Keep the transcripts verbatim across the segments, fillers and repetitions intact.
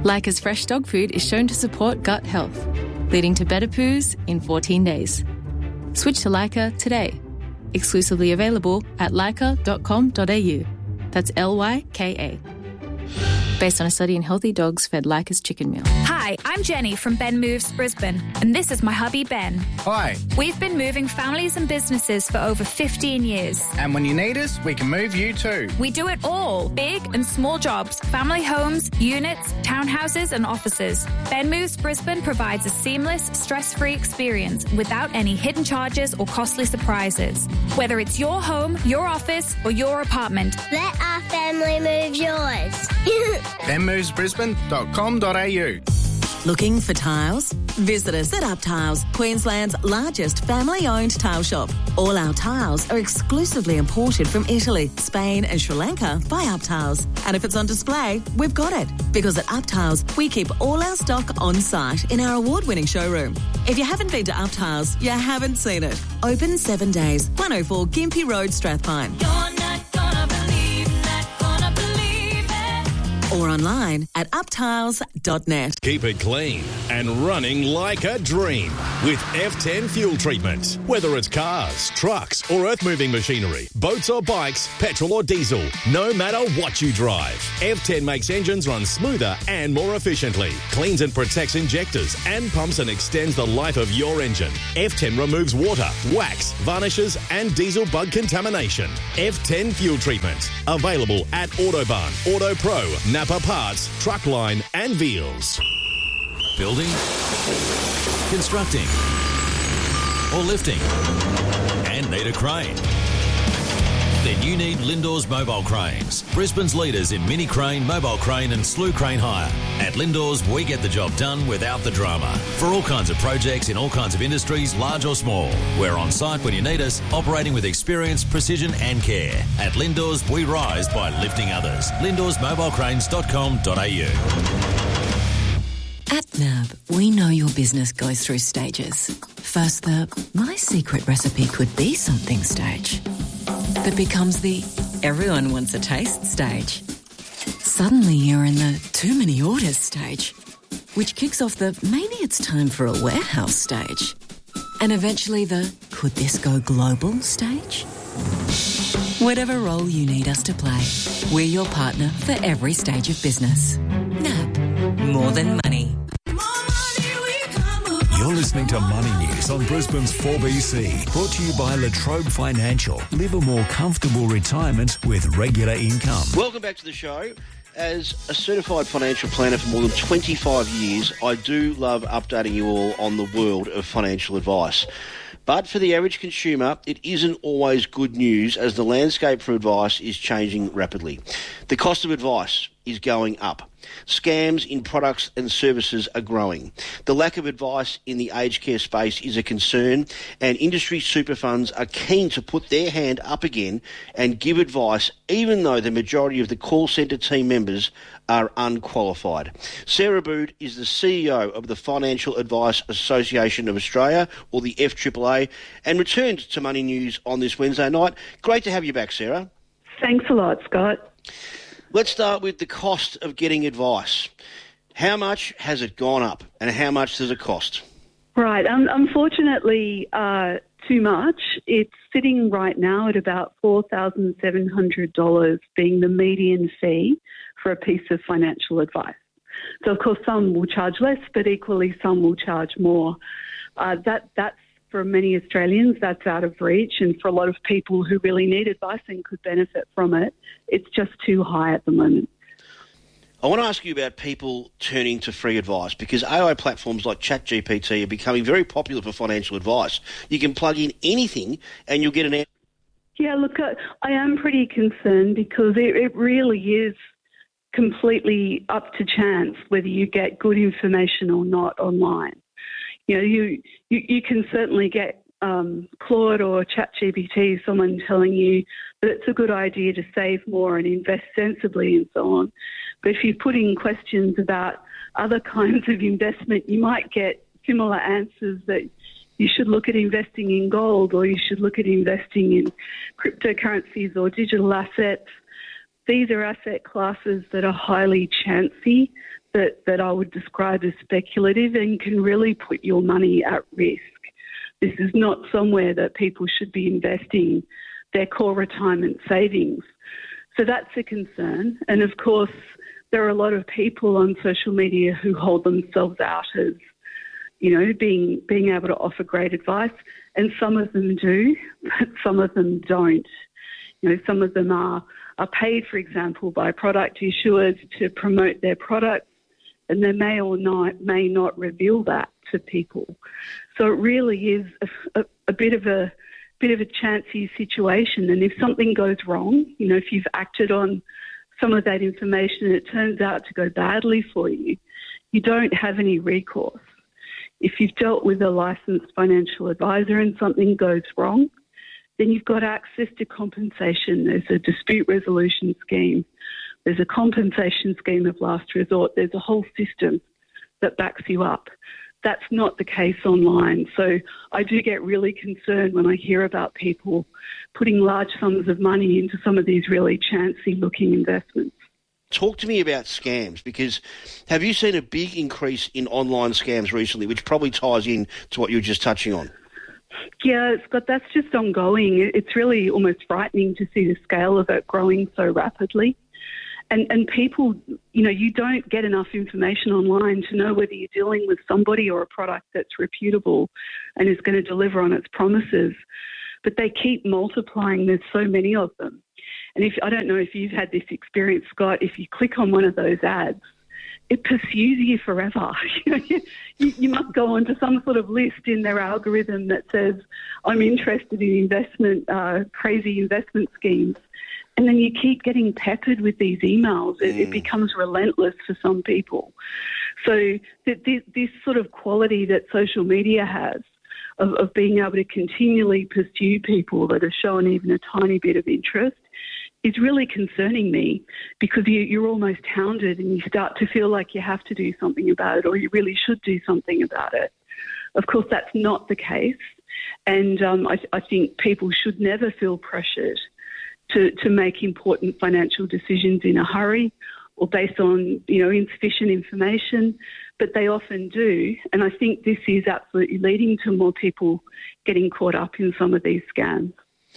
Leica's fresh dog food is shown to support gut health, leading to better poos in fourteen days. Switch to Leica today. Exclusively available at leica dot com dot a u. That's L Y K A. Based on a study in healthy dogs fed Leica's chicken meal. Hi, I'm Jenny from Ben Moves Brisbane, and this is my hubby Ben. Hi. We've been moving families and businesses for over fifteen years. And when you need us, we can move you too. We do it all, big and small jobs, family homes, units, townhouses and offices. Ben Moves Brisbane provides a seamless, stress-free experience without any hidden charges or costly surprises. Whether it's your home, your office or your apartment. Let our family move yours. ben moves brisbane dot com dot a u. Looking for tiles? Visit us at Up Tiles, Queensland's largest family-owned tile shop. All our tiles are exclusively imported from Italy, Spain and Sri Lanka by Up Tiles. And if it's on display, we've got it. Because at Up Tiles, we keep all our stock on site in our award-winning showroom. If you haven't been to Up Tiles, you haven't seen it. Open seven days, one oh four Gympie Road, Strathpine. You're not gonna believe, not gonna believe it. Or online at up tiles dot net. Keep it clean and running like a dream with F ten fuel treatment. Whether it's cars, trucks or earth-moving machinery, boats or bikes, petrol or diesel, no matter what you drive, F ten makes engines run smoother and more efficiently, cleans and protects injectors and pumps and extends the life of your engine. F ten removes water, wax, varnishes and diesel bug contamination. F ten fuel treatment. Available at Autobarn, Auto Pro, Napa Parts, Truckline and Veals. Building, constructing, or lifting, and need a crane? Then you need Lindor's Mobile Cranes, Brisbane's leaders in mini crane, mobile crane and slew crane hire. At Lindor's, we get the job done without the drama. For all kinds of projects in all kinds of industries, large or small. We're on site when you need us, operating with experience, precision and care. At Lindor's, we rise by lifting others. lindors mobile cranes dot com dot a u. At N A B, we know your business goes through stages. First, the my secret recipe could be something stage. That becomes the everyone wants a taste stage. Suddenly you're in the too many orders stage, which kicks off the maybe it's time for a warehouse stage. And eventually the could this go global stage? Whatever role you need us to play, we're your partner for every stage of business. N A B, more than money. You're listening to Money News on Brisbane's four B C, brought to you by Latrobe Financial. Live a more comfortable retirement with regular income. Welcome back to the show. As a certified financial planner for more than twenty-five years, I do love updating you all on the world of financial advice. But for the average consumer, it isn't always good news as the landscape for advice is changing rapidly. The cost of advice is going up. Scams in products and services are growing. The lack of advice in the aged care space is a concern, and industry super funds are keen to put their hand up again and give advice, even though the majority of the call centre team members are unqualified. Sarah Bood is the C E O of the Financial Advice Association of Australia, or the F A A A, and returned to Money News on this Wednesday night. Great to have you back, Sarah. Thanks a lot, Scott. Let's start with the cost of getting advice. How much has it gone up and how much does it cost? Right. Um, unfortunately, uh, too much. It's sitting right now at about four thousand seven hundred dollars being the median fee for a piece of financial advice. So, of course, some will charge less, but equally some will charge more. Uh, that that's for many Australians, that's out of reach, and for a lot of people who really need advice and could benefit from it, it's just too high at the moment. I want to ask you about people turning to free advice, because A I platforms like ChatGPT are becoming very popular for financial advice. You can plug in anything and you'll get an answer. Yeah, look, I am pretty concerned because it, it really is completely up to chance whether you get good information or not online. You know, you, you, you can certainly get um, Claude or ChatGPT, someone telling you that it's a good idea to save more and invest sensibly and so on. But if you're putting questions about other kinds of investment, you might get similar answers that you should look at investing in gold or you should look at investing in cryptocurrencies or digital assets. These are asset classes that are highly chancy. that, that I would describe as speculative and can really put your money at risk. This is not somewhere that people should be investing their core retirement savings. So that's a concern. And of course, there are a lot of people on social media who hold themselves out as, you know, being being able to offer great advice. And some of them do, but some of them don't. You know, some of them are, are paid, for example, by product issuers to promote their products, and they may or not may not reveal that to people. So it really is a, a, a bit of a bit of a chancy situation. And if something goes wrong, you know, if you've acted on some of that information and it turns out to go badly for you, you don't have any recourse. If you've dealt with a licensed financial advisor and something goes wrong, then you've got access to compensation. There's a dispute resolution scheme. There's a compensation scheme of last resort. There's a whole system that backs you up. That's not the case online. So I do get really concerned when I hear about people putting large sums of money into some of these really chancy-looking investments. Talk to me about scams, because have you seen a big increase in online scams recently, which probably ties in to what you were just touching on? Yeah, Scott, that's just ongoing. It's really almost frightening to see the scale of it growing so rapidly. And and people, you know, you don't get enough information online to know whether you're dealing with somebody or a product that's reputable and is going to deliver on its promises. But they keep multiplying. There's so many of them. And if I don't know if you've had this experience, Scott, if you click on one of those ads, it pursues you forever. you, know, you, you must go onto some sort of list in their algorithm that says, I'm interested in investment, uh, crazy investment schemes. And then you keep getting peppered with these emails. It, mm. it becomes relentless for some people. So th- th- this sort of quality that social media has of, of being able to continually pursue people that have shown even a tiny bit of interest is really concerning me, because you, you're almost hounded and you start to feel like you have to do something about it, or you really should do something about it. Of course, that's not the case. And um, I, I think people should never feel pressured to, to make important financial decisions in a hurry or based on, you know, insufficient information, but they often do. And I think this is absolutely leading to more people getting caught up in some of these scams.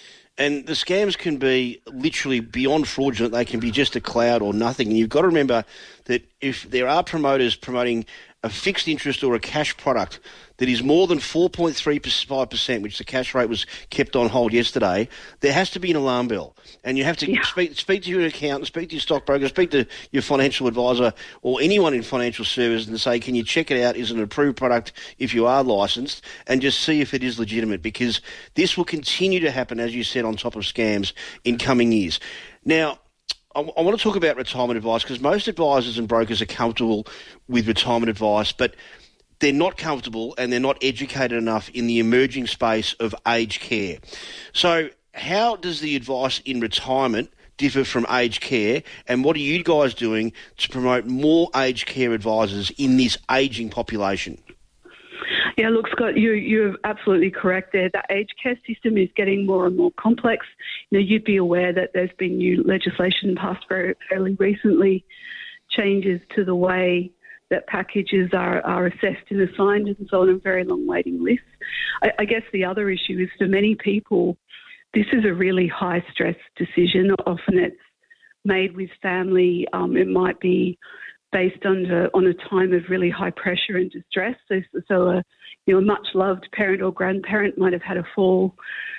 And the scams can be literally beyond fraudulent. They can be just a cloud or nothing. And you've got to remember that if there are promoters promoting a fixed interest or a cash product that is more than four point three five percent, which the cash rate was kept on hold yesterday, there has to be an alarm bell. And you have to yeah. speak, speak to your accountant, speak to your stockbroker, speak to your financial advisor or anyone in financial services and say, can you check it out? Is it an approved product if you are licensed? And just see if it is legitimate, because this will continue to happen, as you said, on top of scams in coming years. Now, I, I want to talk about retirement advice, because most advisors and brokers are comfortable with retirement advice, but they're not comfortable and they're not educated enough in the emerging space of aged care. So how does the advice in retirement differ from aged care, and what are you guys doing to promote more aged care advisors in this ageing population? Yeah, look, Scott, you, you're absolutely correct there. The aged care system is getting more and more complex. You know, you'd be aware that there's been new legislation passed very, fairly recently, changes to the way that packages are, are assessed and assigned and so on, and very long waiting lists. I, I guess the other issue is for many people, this is a really high-stress decision. Often it's made with family. Um, it might be based under, on a time of really high pressure and distress. So, so a you know, much-loved parent or grandparent might have had a fall,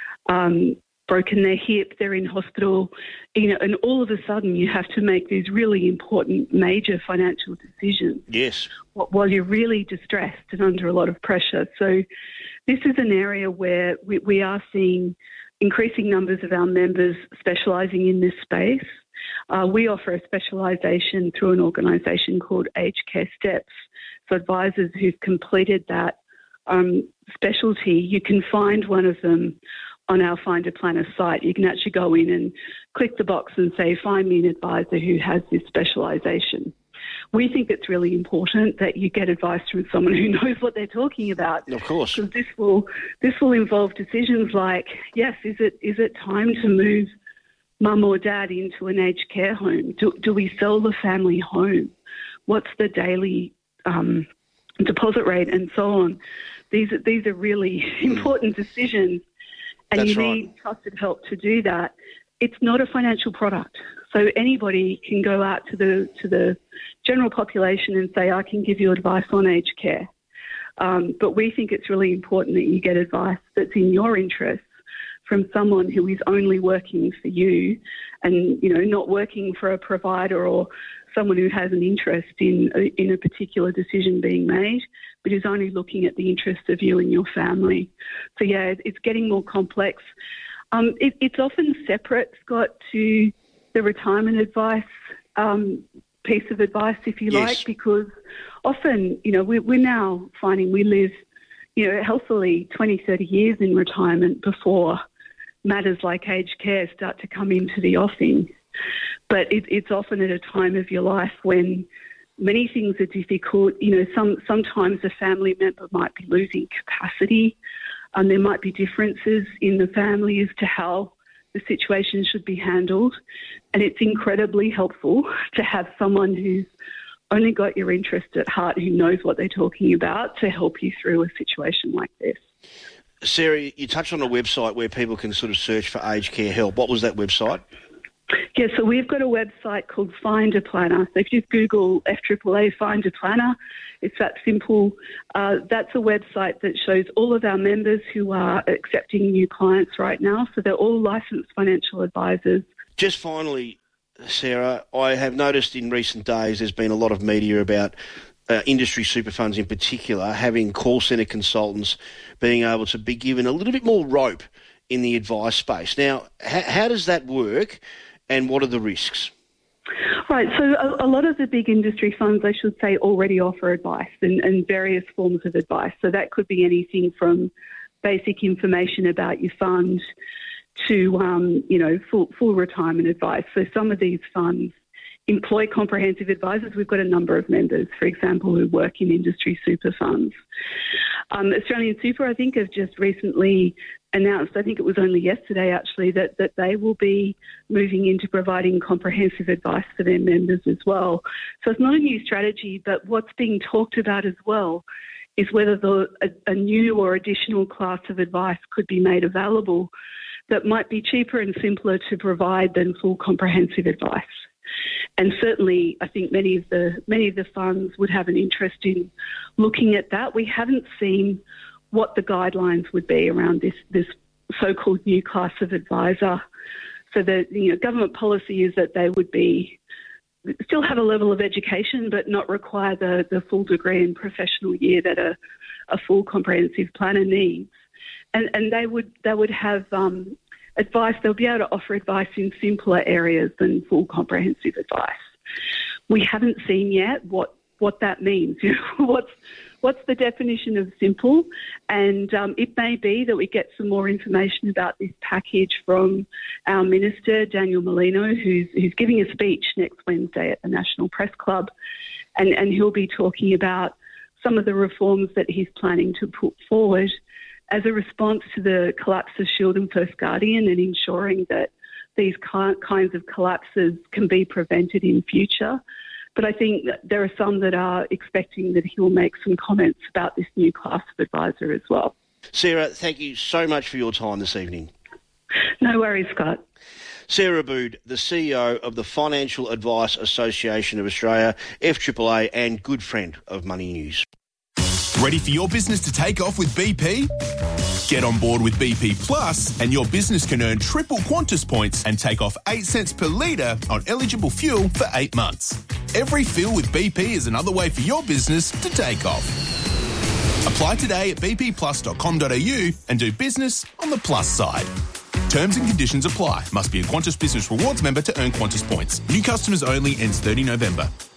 um, broken their hip, they're in hospital, you know, and all of a sudden you have to make these really important major financial decisions. Yes. While you're really distressed and under a lot of pressure. So this is an area where we, we are seeing increasing numbers of our members specialising in this space. Uh, we offer a specialisation through an organisation called Aged Care Steps. So advisors who've completed that um, specialty, you can find one of them on our Find a Planner site. You can actually go in and click the box and say, find me an advisor who has this specialisation. We think it's really important that you get advice from someone who knows what they're talking about. Of course. Because this will, this will involve decisions like, yes, is it is it time to move mum or dad into an aged care home? Do, do we sell the family home? what's the daily um, deposit rate, and so on. These are, these are really important decisions, and That's you right. need trusted help to do that. It's not a financial product, so anybody can go out to the to the general population and say, I can give you advice on aged care. Um, but we think it's really important that you get advice that's in your interests from someone who is only working for you and, you know, not working for a provider or someone who has an interest in a, in a particular decision being made, but is only looking at the interests of you and your family. So, yeah, it's getting more complex. Um, it, it's often separate, Scott, to the retirement advice um, piece of advice, if you Yes. like, because often, you know, we, we're now finding we live, you know, healthily twenty, thirty years in retirement before matters like aged care start to come into the offing. But it, it's often at a time of your life when many things are difficult. You know, some sometimes a family member might be losing capacity, and there might be differences in the family as to how the situation should be handled. And it's incredibly helpful to have someone who's only got your interest at heart, who knows what they're talking about, to help you through a situation like this. Sarah, you touched on a website where people can sort of search for aged care help. What was that website? Yeah, so we've got a website called Find a Planner. So if you Google F A A A Find a Planner, it's that simple. Uh, that's a website that shows all of our members who are accepting new clients right now. So they're all licensed financial advisors. Just finally, Sarah, I have noticed in recent days there's been a lot of media about uh, industry super funds in particular having call centre consultants being able to be given a little bit more rope in the advice space. Now, ha- how does that work and what are the risks? Right, so a, a lot of the big industry funds, I should say, already offer advice and, and various forms of advice. So that could be anything from basic information about your fund to, um, you know, full, full retirement advice. So some of these funds employ comprehensive advisors. We've got a number of members, for example, who work in industry super funds. Um, Australian Super, I think, have just recently announced, I think it was only yesterday actually, that, that they will be moving into providing comprehensive advice for their members as well. So it's not a new strategy, but what's being talked about as well is whether the, a, a new or additional class of advice could be made available that might be cheaper and simpler to provide than full comprehensive advice. And certainly, I think many of the many of the funds would have an interest in looking at that. We haven't seen what the guidelines would be around this this so-called new class of advisor. So the you know government policy is that they would be still have a level of education, but not require the, the full degree and professional year that a, a full comprehensive planner needs. And and they would they would have um, advice. They'll be able to offer advice in simpler areas than full comprehensive advice. We haven't seen yet what what that means. You know, what's what's the definition of simple? And um, it may be that we get some more information about this package from our Minister, Daniel Molino, who's who's giving a speech next Wednesday at the National Press Club, and and he'll be talking about some of the reforms that he's planning to put forward as a response to the collapse of Shield and First Guardian, and ensuring that these kinds of collapses can be prevented in future. But I think that there are some that are expecting that he'll make some comments about this new class of advisor as well. Sarah, thank you so much for your time this evening. No worries, Scott. Sarah Aboud, the C E O of the Financial Advice Association of Australia, F A A A, and good friend of Money News. Ready for your business to take off with B P? Get on board with B P Plus and your business can earn triple Qantas points and take off eight cents per litre on eligible fuel for eight months. Every fill with B P is another way for your business to take off. Apply today at b p plus dot com dot a u and do business on the plus side. Terms and conditions apply. Must be a Qantas Business Rewards member to earn Qantas points. New customers only, ends thirtieth of November.